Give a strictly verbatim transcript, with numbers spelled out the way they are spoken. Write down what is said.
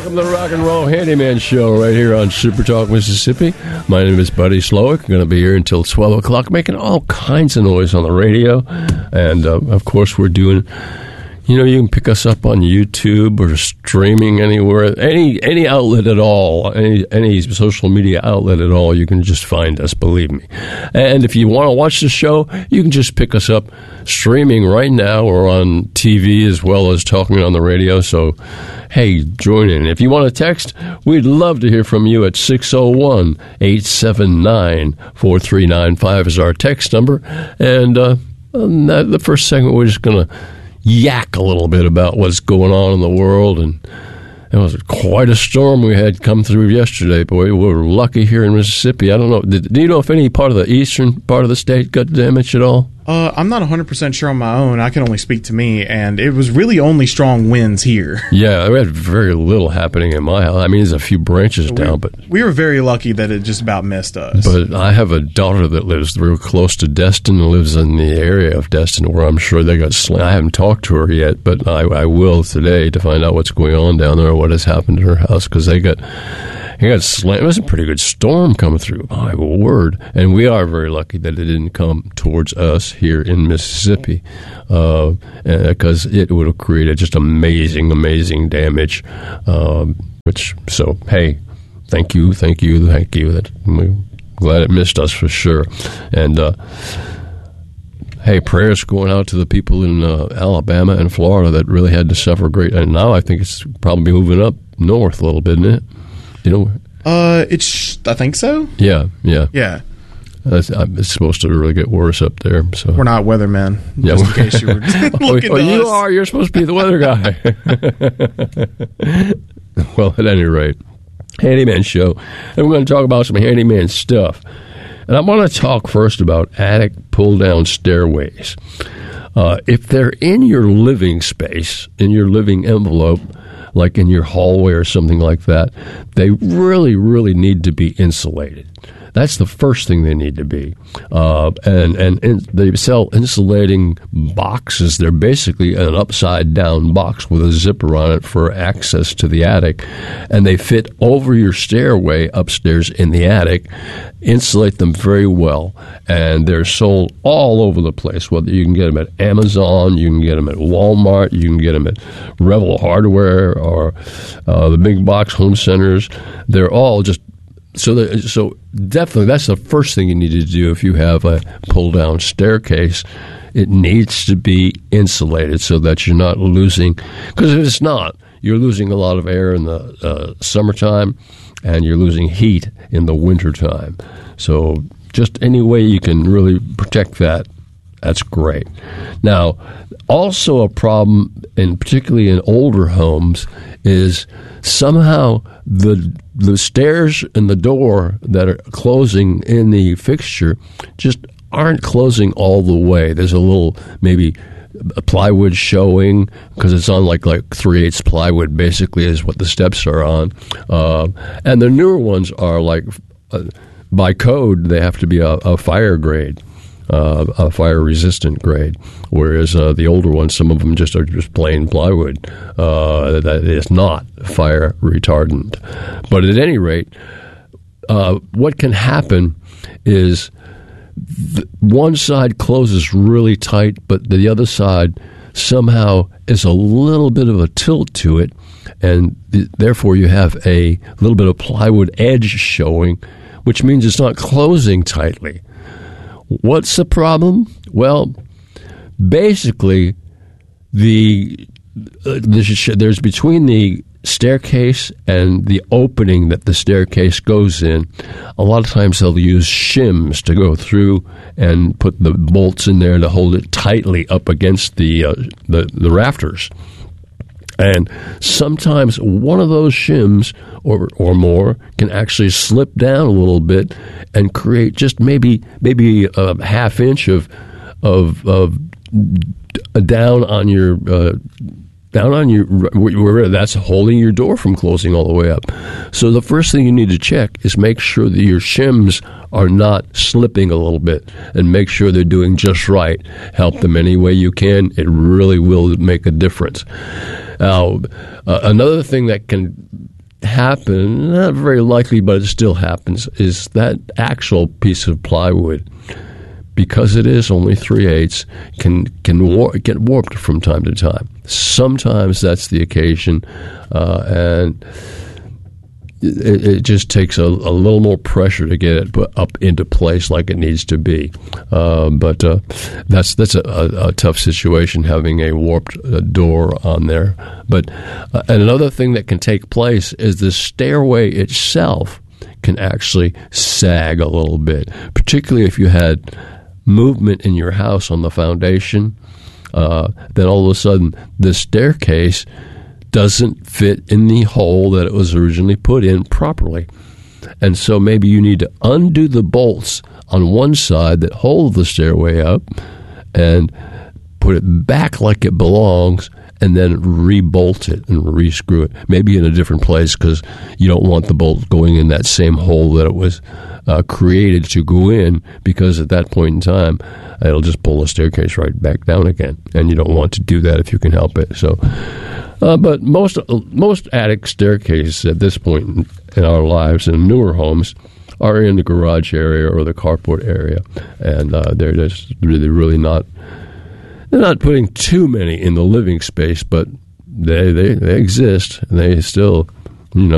Welcome to the Rock and Roll Handyman Show right here on Super Talk, Mississippi. My name is Buddy Slowick. I'm going to be here until twelve o'clock, making all kinds of noise on the radio. And, uh, of course, we're doing... You know, you can pick us up on YouTube or streaming anywhere, any any outlet at all, any any social media outlet at all. You can just find us, believe me. And if you want to watch the show, you can just pick us up streaming right now or on T V as well as talking on the radio. So, hey, join in. If you want to text, we'd love to hear from you at six oh one, eight seven nine, four three nine five is our text number. And uh, on that, the first segment, we're just going to yak a little bit about what's going on in the world, and it was quite a storm we had come through yesterday. Boy, we were lucky here in Mississippi. I don't know. Did, do you know if any part of the eastern part of the state got damaged at all? Uh, I'm not one hundred percent sure on my own. I can only speak to me, and it was really only strong winds here. Yeah, we had very little happening in my house. I mean, there's a few branches we, down, but... We were very lucky that it just about missed us. But I have a daughter that lives real close to Destin and lives in the area of Destin where I'm sure they got slammed. I haven't talked to her yet, but I, I will today to find out what's going on down there, what has happened to her house, because they got... He got slammed. It was a pretty good storm coming through, my word. And we are very lucky that it didn't come towards us here in Mississippi, because uh, it would have created just amazing, amazing damage. Um, which, so, hey, thank you, thank you, thank you. That, we're glad it missed us for sure. And, uh, hey, prayers going out to the people in uh, Alabama and Florida that really had to suffer great. And now I think it's probably moving up north a little bit, isn't it? You know, uh, it's. I think so. Yeah, yeah, yeah. It's, it's supposed to really get worse up there. So we're not weathermen. Yeah, just in case you were looking oh, to you us. are. You're supposed to be the weather guy. Well, at any rate, Handyman Show, and we're going to talk about some handyman stuff. And I want to talk first about attic pull-down stairways. Uh, if they're in your living space, in your living envelope, like in your hallway or something like that, they really, really need to be insulated. That's the first thing they need to be. Uh, and and in, they sell insulating boxes. They're basically an upside-down box with a zipper on it for access to the attic. And they fit over your stairway upstairs in the attic, insulate them very well. And they're sold all over the place. Whether you can get them at Amazon, you can get them at Walmart, you can get them at Revel Hardware or uh, the big box home centers. They're all just... So, the, so definitely, that's the first thing you need to do if you have a pull-down staircase. It needs to be insulated so that you're not losing, because if it's not, you're losing a lot of air in the uh, summertime, and you're losing heat in the wintertime. So just any way you can really protect that, that's great. Now, also a problem, and particularly in older homes, is somehow the the stairs and the door that are closing in the fixture just aren't closing all the way. There's a little, maybe, a plywood showing, because it's on like like three-eighths plywood, basically, is what the steps are on. Uh, and the newer ones are like, uh, by code, they have to be a, a fire grade. Uh, a fire-resistant grade, whereas uh, the older ones, some of them just are just plain plywood. Uh, that is not fire retardant. But at any rate, uh, what can happen is th- one side closes really tight, but the other side somehow is a little bit of a tilt to it, and th- therefore you have a little bit of plywood edge showing, which means it's not closing tightly. What's the problem? Well, basically, the, uh, the there's between the staircase and the opening that the staircase goes in, a lot of times they'll use shims to go through and put the bolts in there to hold it tightly up against the uh, the, the rafters. And sometimes one of those shims or or more can actually slip down a little bit and create just maybe maybe a half inch of of of down on your uh, down on your where that's holding your door from closing all the way up. So the first thing you need to check is make sure that your shims are not slipping a little bit, and make sure they're doing just right. Help them any way you can. It really will make a difference. Now, uh, another thing that can happen, not very likely, but it still happens, is that actual piece of plywood, because it is only three-eighths, can can war- get warped from time to time. Sometimes that's the occasion, uh, and it, it just takes a, a little more pressure to get it put up into place like it needs to be. Uh, but uh, that's that's a, a, a tough situation, having a warped uh, door on there. But uh, and another thing that can take place is the stairway itself can actually sag a little bit, particularly if you had movement in your house on the foundation. Uh, then all of a sudden the staircase doesn't fit in the hole that it was originally put in properly. And so maybe you need to undo the bolts on one side that hold the stairway up and put it back like it belongs, and then re-bolt it and re-screw it. Maybe in a different place, because you don't want the bolt going in that same hole that it was uh, created to go in, because at that point in time, it'll just pull the staircase right back down again. And you don't want to do that if you can help it. So, uh, but most most attic staircases at this point in, in our lives, in newer homes, are in the garage area or the carport area. And uh, they're just really, really not... They're not putting too many in the living space, but they, they, they exist, and they still, you know,